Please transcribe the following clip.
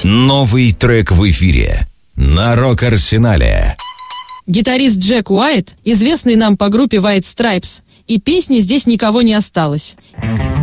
Новый трек в эфире на Рок-Арсенале. Гитарист Джек Уайт, известный нам по группе White Stripes, и песни «Здесь никого не осталось».